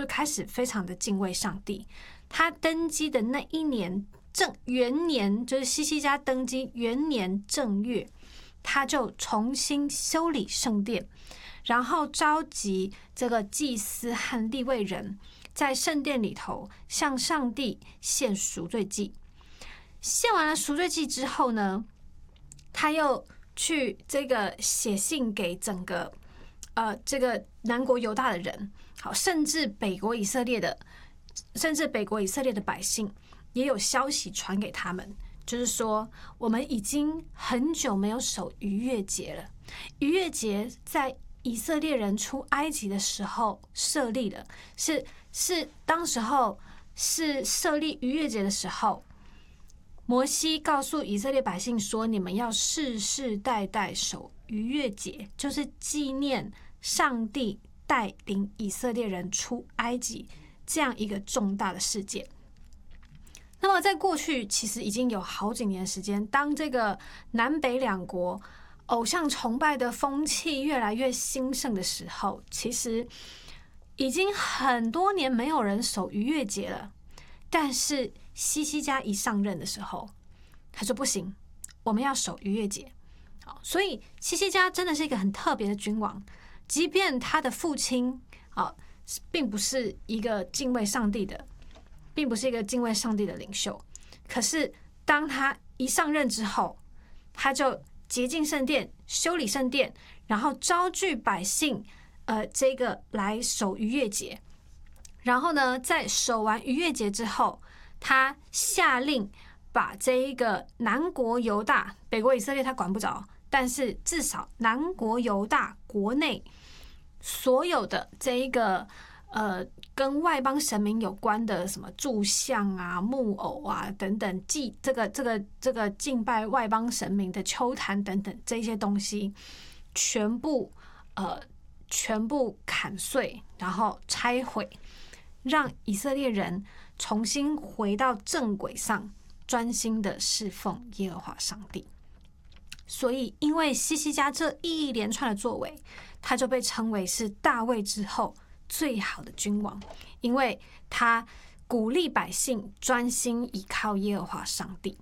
开始非常的敬畏上帝。他登基的那一年元年，就是西西家登基元年正月，他就重新修理圣殿，然后召集这个祭司和利未人，在圣殿里头向上帝献赎罪祭。献完了赎罪祭之后呢，他又去这个写信给整个这个南国犹大的人，好，甚至北国以色列的百姓也有消息传给他们，就是说我们已经很久没有守逾越节了。逾越节在以色列人出埃及的时候设立了，是当时候是设立逾越节的时候，摩西告诉以色列百姓说，你们要世世代代守逾越节，就是纪念上帝带领以色列人出埃及这样一个重大的事件。那么在过去其实已经有好几年的时间，当这个南北两国偶像崇拜的风气越来越兴盛的时候，其实已经很多年没有人守逾越节了。但是西西家一上任的时候，他说不行，我们要守逾越节。所以西西家真的是一个很特别的君王，即便他的父亲并不是一个敬畏上帝的领袖，可是当他一上任之后，他就洁净圣殿，修理圣殿，然后招聚百姓这个来守逾越节。然后呢，在守完逾越节之后，他下令把这一个南国犹大，北国以色列他管不着，但是至少南国犹大国内所有的这一个跟外邦神明有关的什么柱像啊、木偶啊等等，这个敬拜外邦神明的丘坛等等这些东西，全部砍碎，然后拆毁，让以色列人重新回到正轨上，专心的侍奉耶和华上帝。所以因为西西家这一连串的作为，他就被称为是大卫之后最好的君王，因为他鼓励百姓专心依靠耶和华上帝。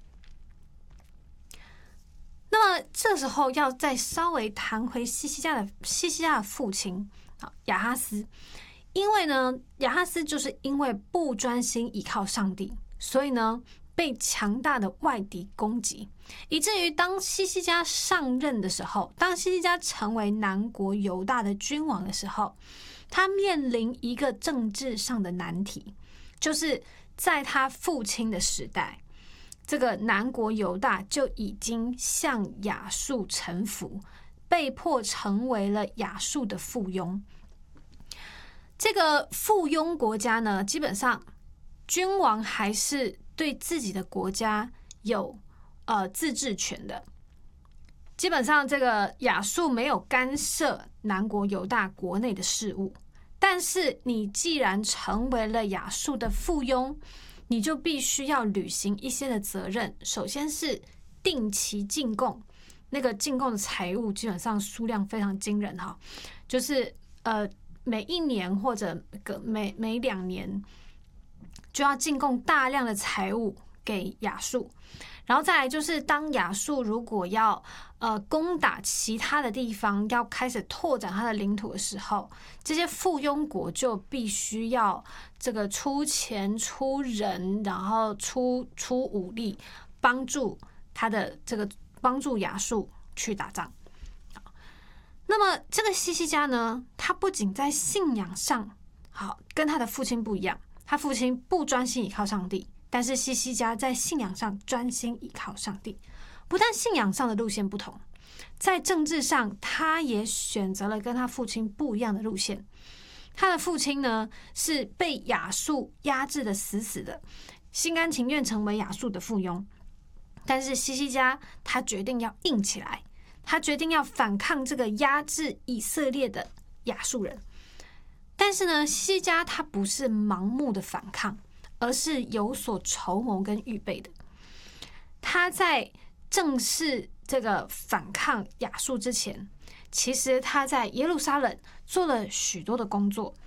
那么这时候要再稍微谈回西西家的父亲亚哈斯，因为呢，亚哈斯就是因为不专心依靠上帝，所以呢被强大的外敌攻击，以至于当西西家上任的时候，当西西家成为南国犹大的君王的时候，他面临一个政治上的难题，就是在他父亲的时代，这个南国犹大就已经向亚述臣服，被迫成为了亚述的附庸。这个附庸国家呢，基本上君王还是对自己的国家有自治权的。基本上这个亚述没有干涉南国犹大国内的事务，但是你既然成为了亚述的附庸，你就必须要履行一些的责任。首先是定期进贡，那个进贡的财物基本上数量非常惊人哈，就是每一年或者每2年就要进贡大量的财物给亚述。然后再来就是当亚述如果要攻打其他的地方，要开始拓展它的领土的时候，这些附庸国就必须要这个出钱出人，然后出武力，帮助亚述去打仗。那么这个西西家呢，他不仅在信仰上跟他的父亲不一样，他父亲不专心依靠上帝，但是西西家在信仰上专心依靠上帝。不但信仰上的路线不同，在政治上他也选择了跟他父亲不一样的路线。他的父亲呢，是被亚述压制的死死的，心甘情愿成为亚述的附庸。但是西西家他决定要硬起来，他决定要反抗这个压制以色列的亚述人。但是呢，西西家他不是盲目的反抗，而是有所筹谋跟预备的。他在正式这个反抗亚述之前，其实他在耶路撒冷做了许多的工作，